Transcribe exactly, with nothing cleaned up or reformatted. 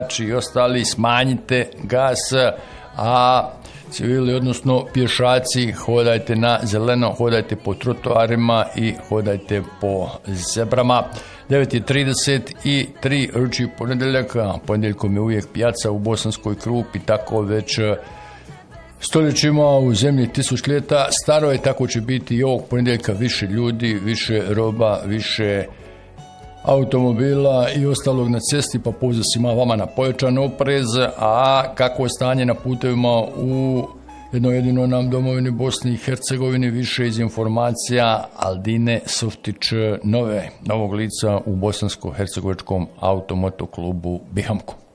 i ostali, smanjite gas, a civili, odnosno pješaci, hodajte na zeleno, hodajte po trotoarima i hodajte po zebrama. devet i trideset tri ruči ponedjeljak, ponedjeljkom je uvijek pijaca u Bosanskoj Krupi, tako već stoljećima u zemlji tisuć ljeta staro je, tako će biti i ovog ponedjeljka, više ljudi, više roba, više automobila i ostalog na cesti, pa poziv svima vama na pojačan oprez. A kako je stanje na putevima u jedno jedino nam domovini Bosni i Hercegovini, više iz informacija Aldine Suftić, nove, novog lica u bosansko-hercegovačkom automotoklubu Bihamku.